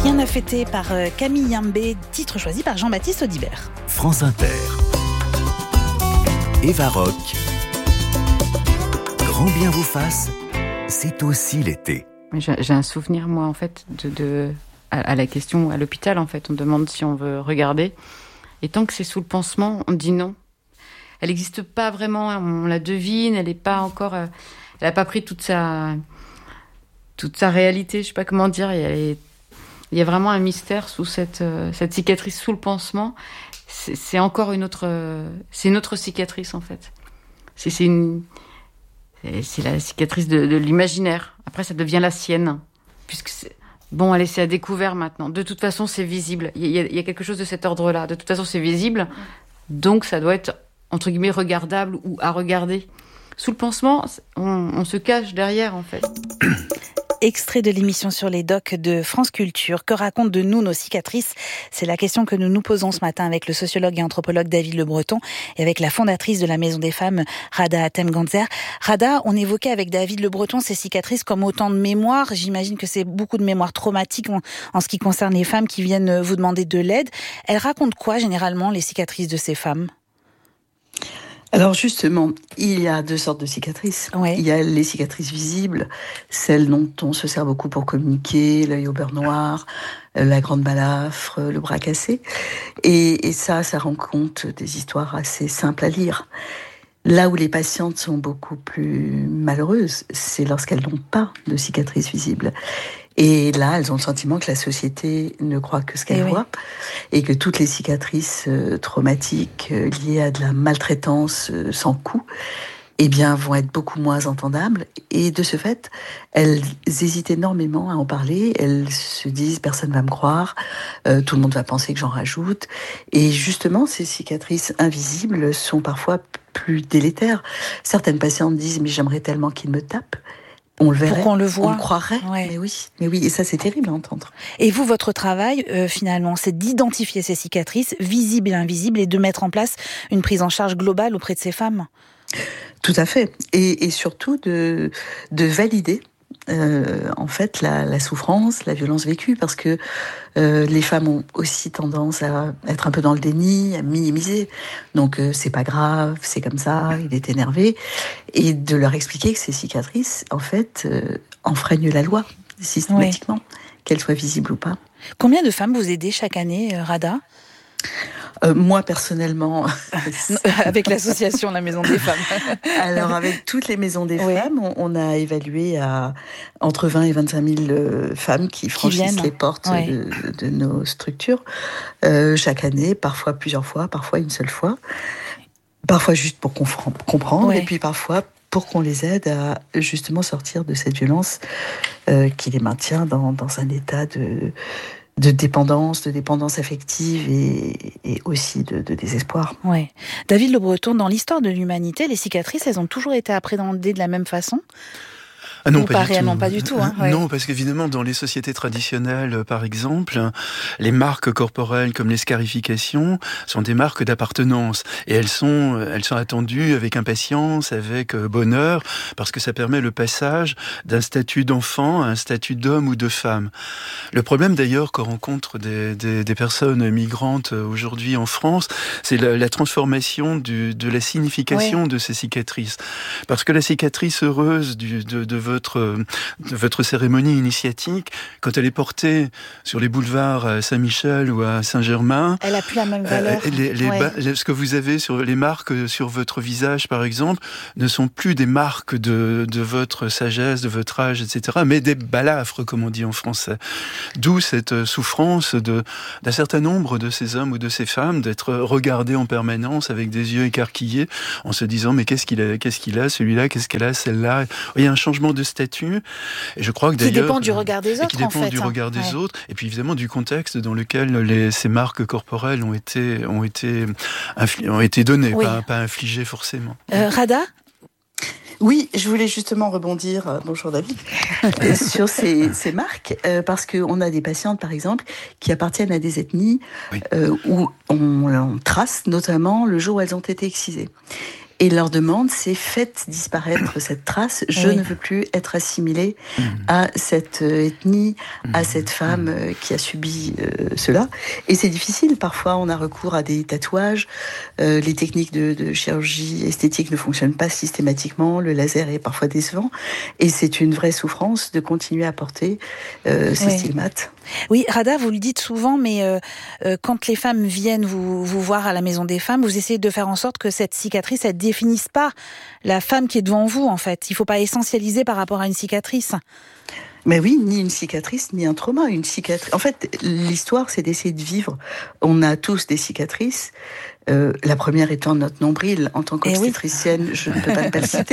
Rien à fêter par Camille Yambé, titre choisi par Jean-Baptiste Audibert. France Inter. Eva Rock. Grand bien vous fasse, c'est aussi l'été. J'ai un souvenir, moi, en fait, à la question à l'hôpital, en fait. On demande si on veut regarder. Et tant que c'est sous le pansement, on dit non. Elle n'existe pas vraiment, on la devine, elle n'est pas encore... elle n'a pas pris toute sa réalité, je ne sais pas comment dire. Il y a vraiment un mystère sous cette cicatrice sous le pansement. C'est encore une autre cicatrice, en fait. C'est la cicatrice de l'imaginaire. Après, ça devient la sienne. Puisque bon, allez, c'est à découvert maintenant. De toute façon, c'est visible. Il y a quelque chose de cet ordre-là. De toute façon, c'est visible. Donc, ça doit être, entre guillemets, regardable ou à regarder. Sous le pansement, on se cache derrière, en fait. Extrait de l'émission sur les docs de France Culture. Que racontent de nous nos cicatrices ? C'est la question que nous nous posons ce matin avec le sociologue et anthropologue David Le Breton et avec la fondatrice de la Maison des Femmes, Rada Hatem-Gantzer. Rada, on évoquait avec David Le Breton ces cicatrices comme autant de mémoires. J'imagine que c'est beaucoup de mémoires traumatiques en ce qui concerne les femmes qui viennent vous demander de l'aide. Elles racontent quoi généralement, les cicatrices de ces femmes ? Alors justement, il y a deux sortes de cicatrices. Ouais. Il y a les cicatrices visibles, celles dont on se sert beaucoup pour communiquer, l'œil au beurre noir, la grande balafre, le bras cassé. Et ça rend compte des histoires assez simples à lire. Là où les patientes sont beaucoup plus malheureuses, c'est lorsqu'elles n'ont pas de cicatrices visibles. Et là, elles ont le sentiment que la société ne croit que ce qu'elle voit, et que toutes les cicatrices traumatiques liées à de la maltraitance sans coup, eh bien, vont être beaucoup moins entendables. Et de ce fait, elles hésitent énormément à en parler. Elles se disent, personne ne va me croire, tout le monde va penser que j'en rajoute. Et justement, ces cicatrices invisibles sont parfois plus délétères. Certaines patientes disent, mais j'aimerais tellement qu'il me tape. On le verrait, pour qu'on le voit. On le croirait, mais oui, et ça c'est terrible à entendre. Et vous, votre travail, finalement, c'est d'identifier ces cicatrices, visibles et invisibles, et de mettre en place une prise en charge globale auprès de ces femmes. Tout à fait, et surtout de valider en fait la souffrance, la violence vécue, parce que les femmes ont aussi tendance à être un peu dans le déni, à minimiser. Donc c'est pas grave, c'est comme ça, il est énervé, et de leur expliquer que ces cicatrices, en fait, enfreignent la loi systématiquement, qu'elles soient visibles ou pas. Combien de femmes vous aidez chaque année, Rada ? Moi, personnellement... avec l'association La Maison des Femmes. Alors, avec toutes les maisons des femmes, on a évalué à entre 20 et 25 000 femmes qui franchissent les portes de nos structures chaque année, parfois plusieurs fois, parfois une seule fois. Parfois juste pour comprendre, et puis parfois pour qu'on les aide à justement sortir de cette violence qui les maintient dans un état de dépendance affective et aussi de désespoir. Ouais. David Le Breton, dans l'histoire de l'humanité, les cicatrices, elles ont toujours été appréhendées de la même façon ? Ah non, pas du tout. Hein, Non, parce qu'évidemment, dans les sociétés traditionnelles, par exemple, les marques corporelles comme les scarifications sont des marques d'appartenance. Et elles sont attendues avec impatience, avec bonheur, parce que ça permet le passage d'un statut d'enfant à un statut d'homme ou de femme. Le problème d'ailleurs qu'on rencontre des personnes migrantes aujourd'hui en France, c'est la transformation de la signification de ces cicatrices. Parce que la cicatrice heureuse de votre cérémonie initiatique, quand elle est portée sur les boulevards à Saint-Michel ou à Saint-Germain, elle a plus la même valeur. Ce que vous avez sur les marques sur votre visage, par exemple, ne sont plus des marques de votre sagesse, de votre âge, etc., mais des balafres, comme on dit en français. D'où cette souffrance d'un certain nombre de ces hommes ou de ces femmes d'être regardés en permanence avec des yeux écarquillés, en se disant mais qu'est-ce qu'il a, celui-là, qu'est-ce qu'elle a, celle-là. Il y a un changement de statut, et je crois que d'ailleurs... Qui dépend du regard des autres, qui dépend du regard des autres, et puis évidemment du contexte dans lequel ces marques corporelles ont été données, pas infligées forcément. Rada ? Oui, je voulais justement rebondir, bonjour David, sur ces marques, parce qu'on a des patientes, par exemple, qui appartiennent à des ethnies où on trace notamment le jour où elles ont été excisées. Et leur demande, c'est faites disparaître cette trace. Je ne veux plus être assimilée à cette ethnie, à cette femme qui a subi cela. Et c'est difficile. Parfois, on a recours à des tatouages. Les techniques de chirurgie esthétique ne fonctionnent pas systématiquement. Le laser est parfois décevant. Et c'est une vraie souffrance de continuer à porter ces stigmates. Oui, Rada, vous le dites souvent, mais quand les femmes viennent vous voir à la Maison des Femmes, vous essayez de faire en sorte que cette cicatrice, elle définisse pas la femme qui est devant vous, en fait. Il faut pas essentialiser par rapport à une cicatrice. Mais oui, ni une cicatrice, ni un trauma. Une cicatrice. En fait, l'histoire, c'est d'essayer de vivre. On a tous des cicatrices. La première étant notre nombril. En tant qu'obstétricienne, je ne peux pas ne pas le citer.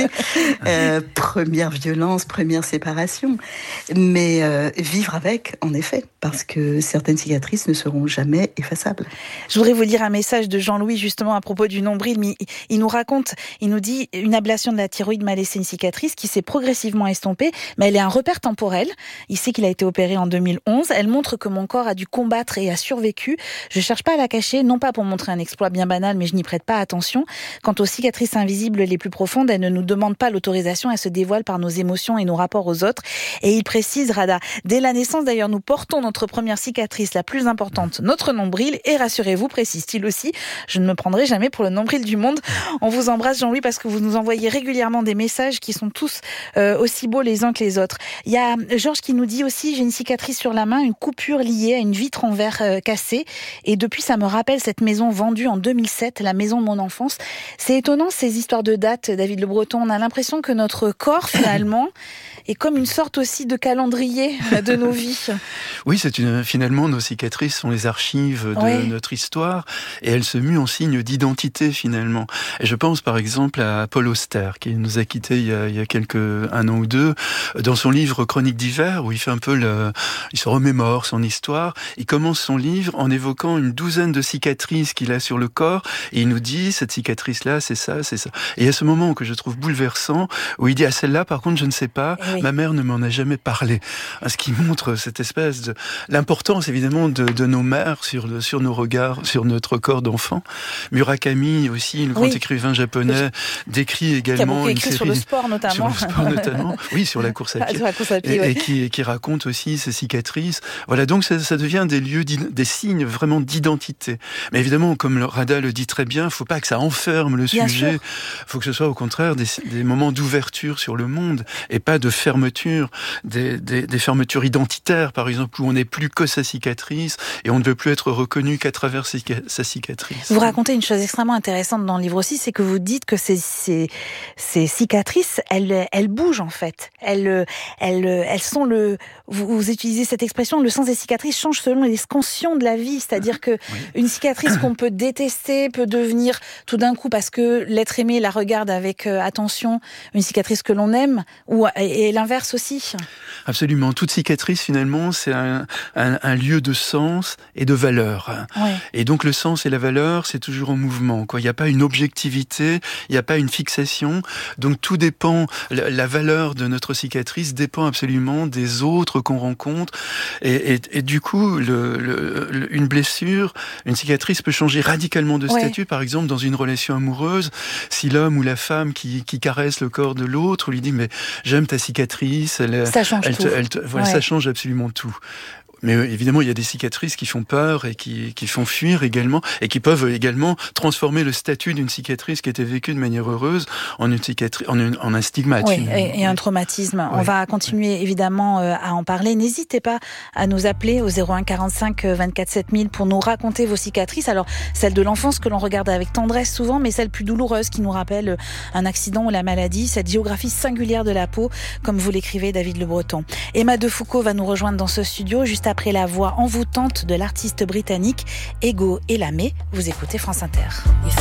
Première violence, première séparation. Mais vivre avec, en effet, parce que certaines cicatrices ne seront jamais effaçables. Je voudrais vous lire un message de Jean-Louis, justement, à propos du nombril. Mais il nous raconte, il nous dit, une ablation de la thyroïde m'a laissé une cicatrice qui s'est progressivement estompée, mais elle est un repère temporel. Il sait qu'il a été opéré en 2011. Elle montre que mon corps a dû combattre et a survécu. Je cherche pas à la cacher, non pas pour montrer un exploit bien banal, mais je n'y prête pas attention. Quant aux cicatrices invisibles les plus profondes, elles ne nous demandent pas l'autorisation, elles se dévoilent par nos émotions et nos rapports aux autres. Et il précise, Rada, dès la naissance d'ailleurs, nous portons notre première cicatrice la plus importante, notre nombril, et rassurez-vous, précise-t-il aussi, je ne me prendrai jamais pour le nombril du monde. On vous embrasse, Jean-Louis, parce que vous nous envoyez régulièrement des messages qui sont tous aussi beaux les uns que les autres. Il y a Georges qui nous dit aussi, j'ai une cicatrice sur la main, une coupure liée à une vitre en verre cassée, et depuis ça me rappelle cette maison vendue en 2007, la maison de mon enfance. C'est étonnant ces histoires de dates, David Le Breton. On a l'impression que notre corps finalement est comme une sorte aussi de calendrier de nos vies. Oui, finalement nos cicatrices sont les archives de notre histoire et elles se muent en signe d'identité finalement. Et je pense par exemple à Paul Auster qui nous a quittés il y a un an ou deux dans son livre Chroniques d'hiver où il fait un peu il se remémore son histoire. Il commence son livre en évoquant une douzaine de cicatrices qu'il a sur le corps et il nous dit cette cicatrice là c'est ça. Et il y a ce moment que je trouve bouleversant où il dit celle-là par contre je ne sais pas. Ma mère ne m'en a jamais parlé. Ce qui montre cette espèce de l'importance évidemment de nos mères sur nos regards, sur notre corps d'enfant. Murakami aussi, le grand écrivain japonais, décrit également qui a beaucoup écrit sur le sport notamment. Oui, sur la course à pied. Et qui raconte aussi ces cicatrices. Voilà, donc ça devient des lieux, des signes vraiment d'identité. Mais évidemment, comme Rada le dit très bien, il ne faut pas que ça enferme le sujet. Il faut que ce soit au contraire des moments d'ouverture sur le monde et pas de fermeture, des fermetures identitaires, par exemple, où on n'est plus que sa cicatrice et on ne veut plus être reconnu qu'à travers sa cicatrice. Vous racontez une chose extrêmement intéressante dans le livre aussi, c'est que vous dites que ces cicatrices, elles bougent en fait. Elles sont vous utilisez cette expression, le sens des cicatrices change selon les scansions de la vie, c'est-à-dire que une cicatrice qu'on peut détester peut devenir tout d'un coup, parce que l'être aimé la regarde avec attention, une cicatrice que l'on aime, et l'inverse aussi. Absolument. Toute cicatrice, finalement, c'est un lieu de sens et de valeur. Et donc, le sens et la valeur, c'est toujours en mouvement, quoi. Il n'y a pas une objectivité, il n'y a pas une fixation. Donc, tout dépend, la valeur de notre cicatrice dépend absolument des autres qu'on rencontre. Et du coup, une blessure, une cicatrice peut changer radicalement de statut. Par exemple, dans une relation amoureuse, si l'homme ou la femme qui caresse le corps de l'autre lui dit « mais j'aime ta cicatrice », ça change tout. Ça change absolument tout. Mais évidemment, il y a des cicatrices qui font peur et qui font fuir également, et qui peuvent également transformer le statut d'une cicatrice qui était vécue de manière heureuse en une cicatrice, en un stigmate. Et un traumatisme. On va continuer évidemment à en parler. N'hésitez pas à nous appeler au 01 45 24 7000 pour nous raconter vos cicatrices. Alors, celle de l'enfance que l'on regarde avec tendresse souvent, mais celle plus douloureuse qui nous rappelle un accident ou la maladie, cette géographie singulière de la peau, comme vous l'écrivez, David Le Breton. Emma Defoucauld va nous rejoindre dans ce studio juste après la voix envoûtante de l'artiste britannique Ego Elamé. Vous écoutez France Inter.